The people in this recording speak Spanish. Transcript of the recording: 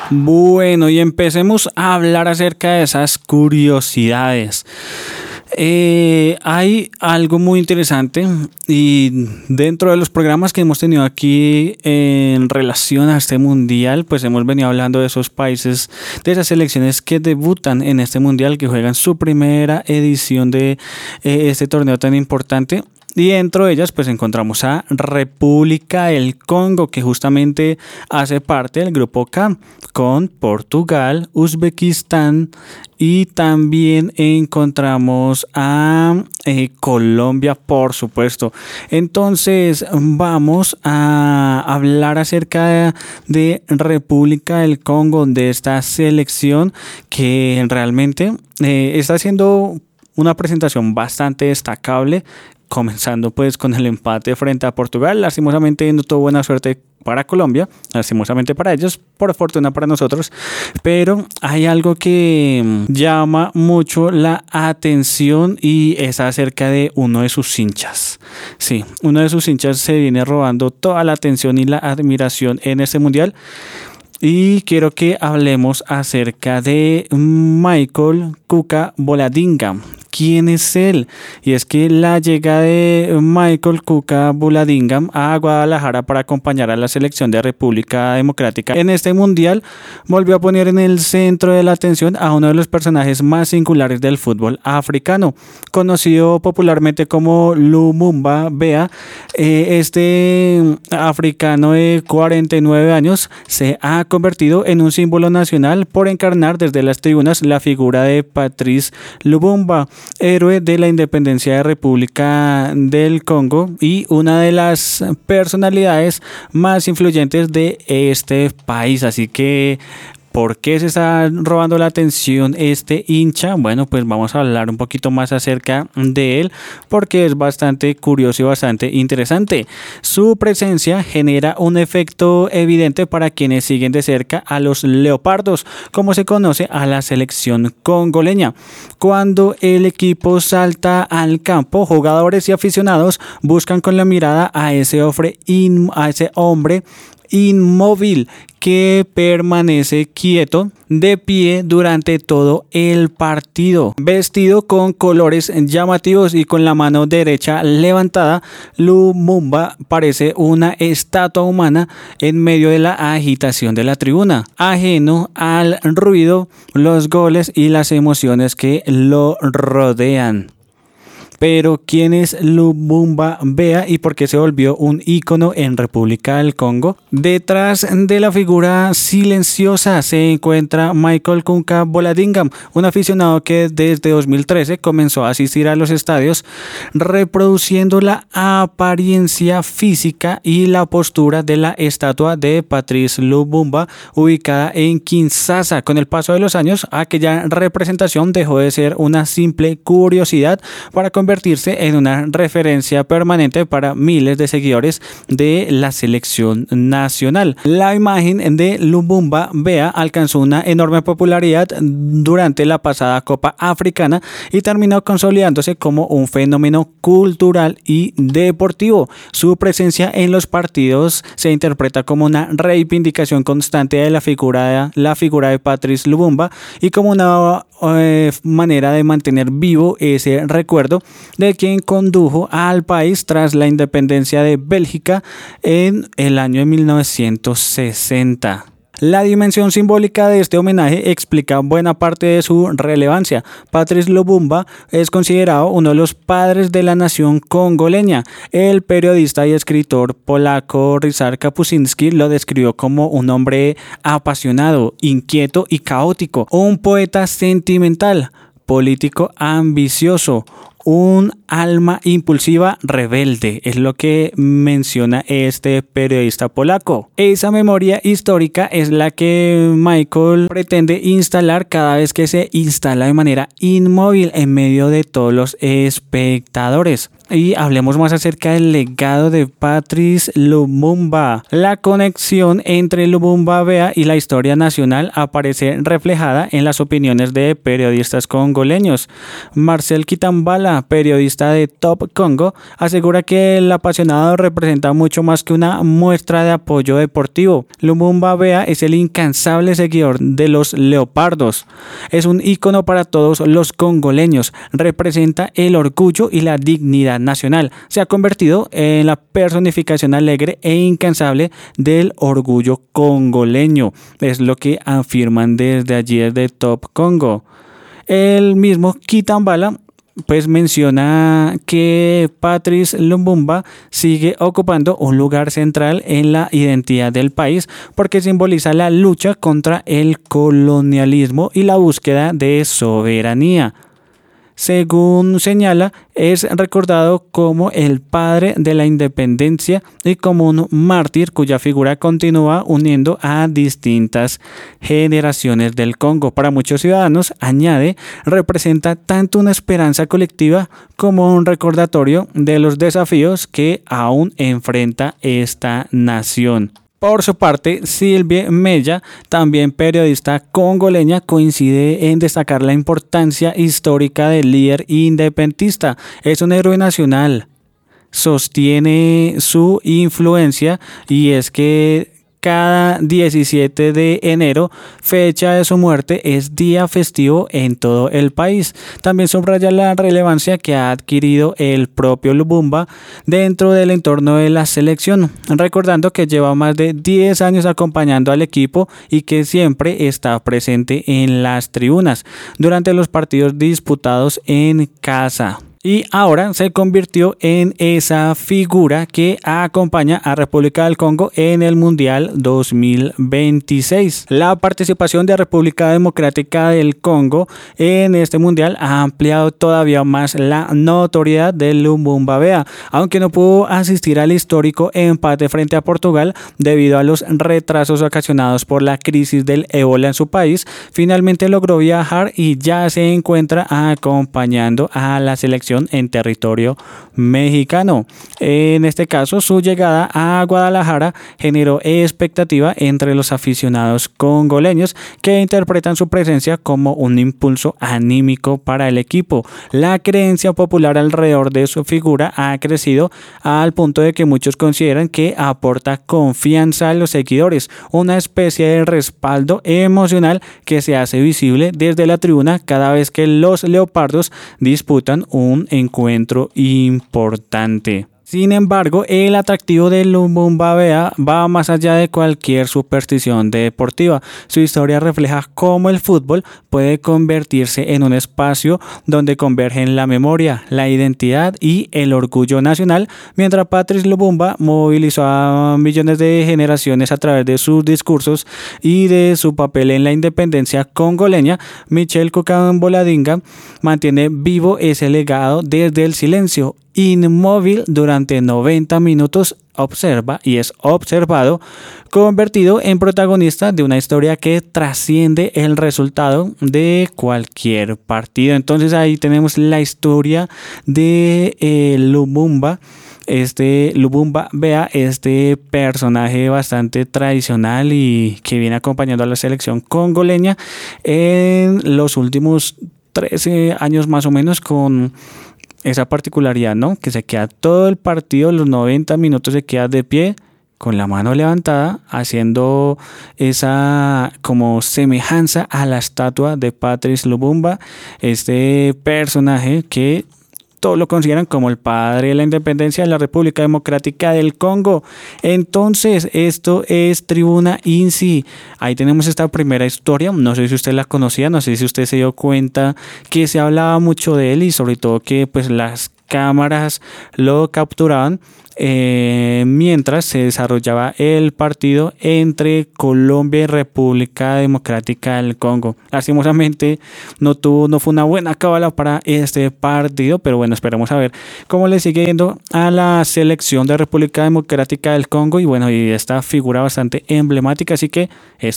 Bueno, y empecemos a hablar acerca de esas curiosidades. Hay algo muy interesante y dentro de los programas que hemos tenido aquí en relación a este mundial, pues hemos venido hablando de esos países, de esas selecciones que debutan en este mundial, que juegan su primera edición de este torneo tan importante. Y dentro de ellas pues encontramos a República del Congo, que justamente hace parte del grupo K, con Portugal, Uzbekistán, y también encontramos a Colombia, por supuesto. Entonces vamos a hablar acerca de República del Congo, de esta selección que realmente está haciendo una presentación bastante destacable, comenzando pues con el empate frente a Portugal. Lastimosamente no tuvo buena suerte para Colombia, lastimosamente para ellos, por fortuna para nosotros, pero hay algo que llama mucho la atención y es acerca de uno de sus hinchas. Sí, uno de sus hinchas se viene robando toda la atención y la admiración en este mundial. Y quiero que hablemos acerca de Michael Cuca Boladinga. ¿Quién es él? Y es que la llegada de Michael Cuca Boladinga a Guadalajara para acompañar a la selección de República Democrática en este mundial volvió a poner en el centro de la atención a uno de los personajes más singulares del fútbol africano, conocido popularmente como Lumumba Bea. Este africano de 49 años se ha convertido en un símbolo nacional por encarnar desde las tribunas la figura de Patrice Lumumba, héroe de la independencia de República del Congo y una de las personalidades más influyentes de este país. Así que, ¿por qué se está robando la atención este hincha? Bueno, pues vamos a hablar un poquito más acerca de él, porque es bastante curioso y bastante interesante. Su presencia genera un efecto evidente para quienes siguen de cerca a los leopardos, como se conoce a la selección congoleña. Cuando el equipo salta al campo, jugadores y aficionados buscan con la mirada a ese hombre inmóvil que permanece quieto de pie durante todo el partido. Vestido con colores llamativos y con la mano derecha levantada, Lumumba parece una estatua humana en medio de la agitación de la tribuna, ajeno al ruido, los goles y las emociones que lo rodean. Pero ¿quién es Lumumba Bea y por qué se volvió un ícono en República del Congo? Detrás de la figura silenciosa se encuentra Michael Cuca Boladinga, un aficionado que desde 2013 comenzó a asistir a los estadios, reproduciendo la apariencia física y la postura de la estatua de Patrice Lumumba ubicada en Kinshasa. Con el paso de los años, aquella representación dejó de ser una simple curiosidad para convertirse en una referencia permanente para miles de seguidores de la selección nacional. La imagen de Lumumba Bea alcanzó una enorme popularidad durante la pasada Copa Africana y terminó consolidándose como un fenómeno cultural y deportivo. Su presencia en los partidos se interpreta como una reivindicación constante de la figura de Patrice Lumumba y como una manera de mantener vivo ese recuerdo de quien condujo al país tras la independencia de Bélgica en el año de 1960. La dimensión simbólica de este homenaje explica buena parte de su relevancia. Patrice Lumumba es considerado uno de los padres de la nación congoleña. El periodista y escritor polaco Ryszard Kapuscinski lo describió como un hombre apasionado, inquieto y caótico, un poeta sentimental, político ambicioso, un alma impulsiva rebelde, es lo que menciona este periodista polaco. Esa memoria histórica es la que Michael pretende instalar cada vez que se instala de manera inmóvil en medio de todos los espectadores. y hablemos más acerca del legado de Patrice Lumumba. La conexión entre Lumumba Bea y la historia nacional aparece reflejada en las opiniones de periodistas congoleños. Marcel Kitambala, periodista de Top Congo, asegura que el apasionado representa mucho más que una muestra de apoyo deportivo. Lumumba Bea es el incansable seguidor de los leopardos. Es un ícono para todos los congoleños. Representa el orgullo y la dignidad nacional. Se ha convertido en la personificación alegre e incansable del orgullo congoleño. Es lo que afirman desde allí, desde Top Congo. El mismo Kitambala pues menciona que Patrice Lumumba sigue ocupando un lugar central en la identidad del país porque simboliza la lucha contra el colonialismo y la búsqueda de soberanía. Según señala, es recordado como el padre de la independencia y como un mártir cuya figura continúa uniendo a distintas generaciones del Congo. Para muchos ciudadanos, añade, representa tanto una esperanza colectiva como un recordatorio de los desafíos que aún enfrenta esta nación. Por su parte, Sylvie Mella, también periodista congoleña, coincide en destacar la importancia histórica del líder independentista. Es un héroe nacional. Sostiene su influencia y es que cada 17 de enero, fecha de su muerte, es día festivo en todo el país. También subraya la relevancia que ha adquirido el propio Lumumba dentro del entorno de la selección, recordando que lleva más de 10 años acompañando al equipo y que siempre está presente en las tribunas durante los partidos disputados en casa. Y ahora se convirtió en esa figura que acompaña a República del Congo en el Mundial 2026. La participación de República Democrática del Congo en este Mundial ha ampliado todavía más la notoriedad de Lumumba Bea, aunque no pudo asistir al histórico empate frente a Portugal debido a los retrasos ocasionados por la crisis del ébola en su país. Finalmente logró viajar y ya se encuentra acompañando a la selección en territorio mexicano. En este caso, su llegada a Guadalajara generó expectativa entre los aficionados congoleños que interpretan su presencia como un impulso anímico para el equipo. La creencia popular alrededor de su figura ha crecido al punto de que muchos consideran que aporta confianza a los seguidores, una especie de respaldo emocional que se hace visible desde la tribuna cada vez que los leopardos disputan un encuentro importante. Sin embargo, el atractivo de Lumumba Bea va más allá de cualquier superstición deportiva. Su historia refleja cómo el fútbol puede convertirse en un espacio donde convergen la memoria, la identidad y el orgullo nacional, mientras Patrice Lumumba movilizó a millones de generaciones a través de sus discursos y de su papel en la independencia congoleña. Michel Kukamba-Boladinga mantiene vivo ese legado desde el silencio. Inmóvil durante 90 minutos, observa y es observado, convertido en protagonista de una historia que trasciende el resultado de cualquier partido. Entonces ahí tenemos la historia de Lumumba. Lumumba Bea, este personaje bastante tradicional y que viene acompañando a la selección congoleña en los últimos 13 años más o menos, con esa particularidad, ¿no? Que se queda todo el partido, los 90 minutos se queda de pie, con la mano levantada, haciendo esa como semejanza a la estatua de Patrice Lumumba, este personaje que todos lo consideran como el padre de la independencia de la República Democrática del Congo. Entonces, esto es Tribuna INSI. Ahí tenemos esta primera historia. No sé si usted la conocía, no sé si usted se dio cuenta que se hablaba mucho de él y sobre todo que pues las cámaras lo capturaban mientras se desarrollaba el partido entre Colombia y República Democrática del Congo. Lastimosamente no fue una buena cábala para este partido, pero bueno, esperamos a ver cómo le sigue yendo a la selección de República Democrática del Congo y bueno, y esta figura bastante emblemática, así que esto